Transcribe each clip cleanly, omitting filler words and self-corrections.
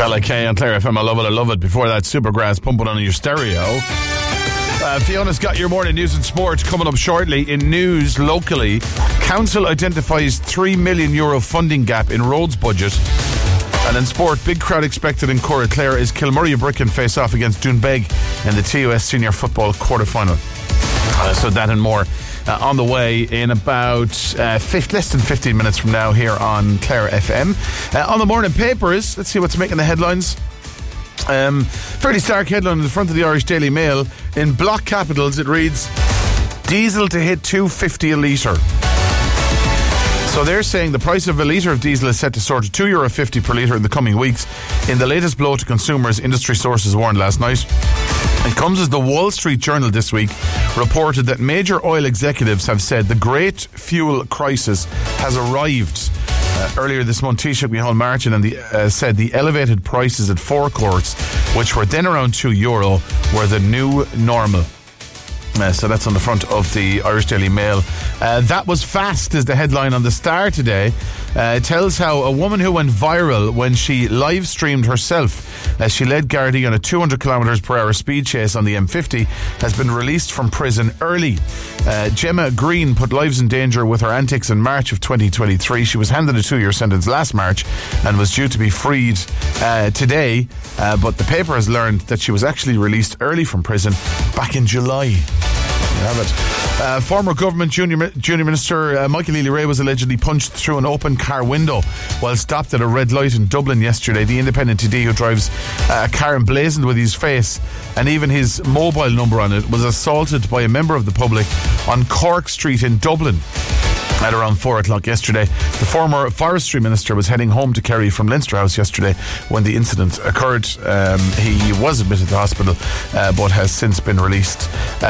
LAK on Clare FM. I love it. Before that, Supergrass pumping on your stereo. Fiona's got your morning news and sports coming up shortly. In news locally, council identifies €3 million funding gap in roads budget. And in sport, big crowd expected in Coraclare as Kilmurray and Bricken face off against Doonbeg in the TUS Senior Football quarter-final. So that and more on the way in about less than 15 minutes from now here on Clare FM. On the morning papers, let's see what's making the headlines. Fairly stark headline in the front of the Irish Daily Mail. In block capitals it reads, diesel to hit $2.50 a litre. So they're saying the price of a litre of diesel is set to soar to €2.50 per litre in the coming weeks. In the latest blow to consumers, industry sources warned last night. It comes as the Wall Street Journal this week reported that major oil executives have said the great fuel crisis has arrived. Earlier this month, Taoiseach Micheál Martin said the elevated prices at forecourts, which were then around €2, were the new normal. So that's on the front of the Irish Daily Mail. That was fast is the headline on the Star today. It tells how a woman who went viral when she live streamed herself as she led Gardaí on a 200 km/h speed chase on the M50 has been released from prison early. Gemma Green put lives in danger with her antics in March of 2023. She was handed a 2-year sentence last March and was due to be freed today, but the paper has learned that she was actually released early from prison back in July. Have it. Former government junior minister Michael Healy-Rae was allegedly punched through an open car window while stopped at a red light in Dublin yesterday. The independent TD who drives a car emblazoned with his face and even his mobile number on it was assaulted by a member of the public on Cork Street in Dublin at around 4 o'clock yesterday. The former forestry minister was heading home to Kerry from Leinster House yesterday when the incident occurred. He was admitted to hospital but has since been released.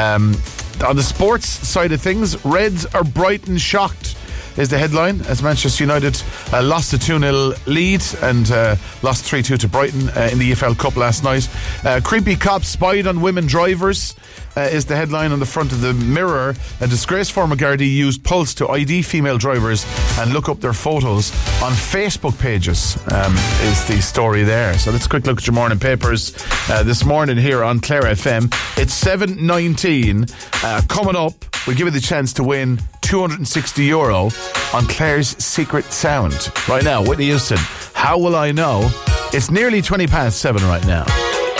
On the sports side of things, Reds are Brighton shocked is the headline as Manchester United lost a 2-0 lead and lost 3-2 to Brighton in the EFL Cup last night. Creepy cops spied on women drivers is the headline on the front of the Mirror. A disgraced former Gardaí used Pulse to ID female drivers and look up their photos on Facebook pages is the story there. So let's a quick look at your morning papers this morning here on Clare FM. It's 7:19. Coming up, we'll give you the chance to win €260 on Clare's Secret Sound. Right now, Whitney Houston, How Will I Know? It's nearly 7:20 right now.